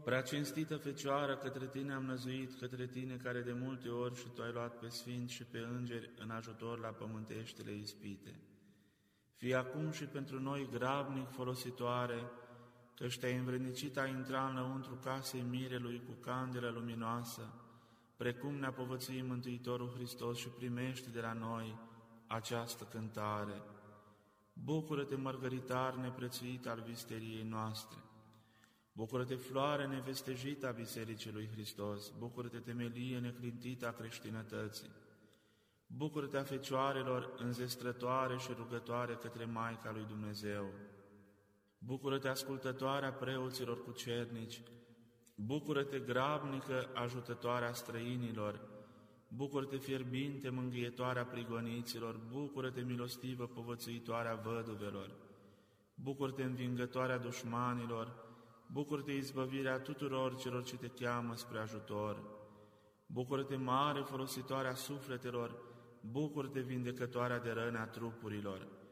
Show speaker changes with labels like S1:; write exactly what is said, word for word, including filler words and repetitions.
S1: Prea cinstită Fecioară, către Tine am năzuit, către Tine care de multe ori și Tu ai luat pe sfinți și pe îngeri în ajutor la pământeștile ispite. Fii acum și pentru noi grabnic folositoare, căci Te-ai învrednicit a intra înăuntru casei mirelui cu candelă luminoasă, precum ne-a povățuit Mântuitorul Hristos, și primești de la noi această cântare. Bucură-te, mărgăritar neprețuit al visteriei noastre! Bucură-te, floare nevestejită a Bisericii lui Hristos! Bucură-te, temelie neclintită a creștinătății! Bucură-te, a fecioarelor înzestrătoare și rugătoare către Maica lui Dumnezeu! Bucură-te, ascultătoarea preoților cucernici! Bucură-te, grabnică ajutătoarea străinilor! Bucură-te, fierbinte mângâietoarea prigoniților! Bucură-te, milostivă povățuitoarea văduvelor! Bucură-te, învingătoarea dușmanilor! Bucură-te, izbăvirea tuturor celor ce Te cheamă spre ajutor! Bucură-te, mare folositoarea sufletelor! Bucură-te, vindecătoarea de răni a trupurilor!